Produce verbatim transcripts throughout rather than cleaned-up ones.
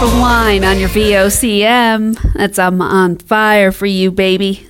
of wine on your V O C M. That's I'm on fire for you, baby.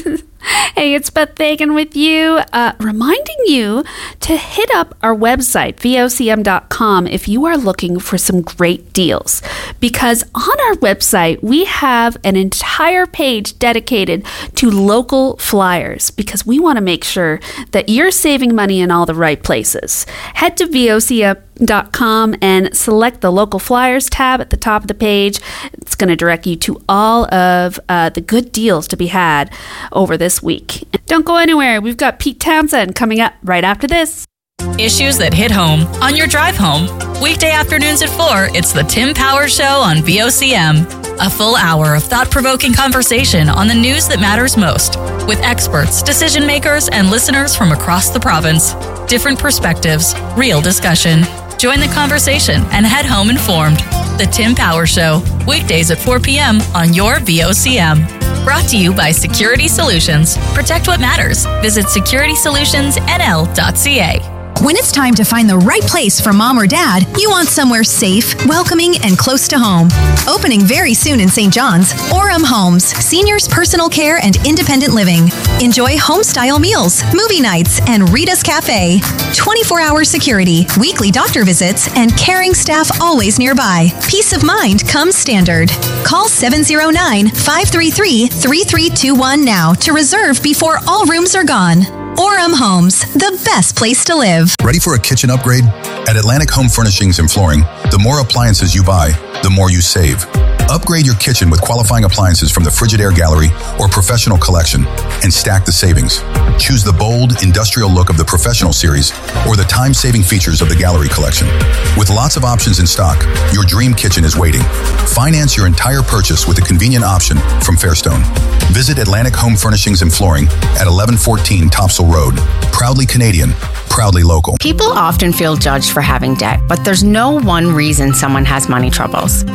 Hey, it's Beth Fagan with you, uh, reminding you to hit up our website, V O C M dot com, if you are looking for some great deals. Because on our website, we have an entire page dedicated to local flyers, because we want to make sure that you're saving money in all the right places. Head to V O C M dot com and select the local flyers tab at the top of the page. It's going to direct you to all of uh, the good deals to be had over this week. Don't go anywhere. We've got Pete Townsend coming up right after this. Issues that hit home on your drive home. Weekday afternoons at four, it's the Tim Powers Show on V O C M. A full hour of thought-provoking conversation on the news that matters most, with experts, decision makers, and listeners from across the province. Different perspectives, real discussion. Join the conversation and head home informed. The Tim Powers Show, weekdays at four p.m. on your V O C M. Brought to you by Security Solutions. Protect what matters. Visit security solutions n l dot c a. When it's time to find the right place for mom or dad, you want somewhere safe, welcoming, and close to home. Opening very soon in Saint John's, Orem Homes, seniors personal care and independent living. Enjoy home-style meals, movie nights, and Rita's Cafe. twenty-four hour security, weekly doctor visits, and caring staff always nearby. Peace of mind comes standard. Call seven oh nine, five three three, three three two one now to reserve before all rooms are gone. Orem Homes, the best place to live. Ready for a kitchen upgrade? At Atlantic Home Furnishings and Flooring, the more appliances you buy, the more you save. Upgrade your kitchen with qualifying appliances from the Frigidaire Gallery or Professional Collection and stack the savings. Choose the bold, industrial look of the Professional Series or the time-saving features of the Gallery Collection. With lots of options in stock, your dream kitchen is waiting. Finance your entire purchase with a convenient option from Fairstone. Visit Atlantic Home Furnishings and Flooring at eleven fourteen Topsail Road. Proudly Canadian, proudly local. People often feel judged for having debt, but there's no one reason someone has money troubles.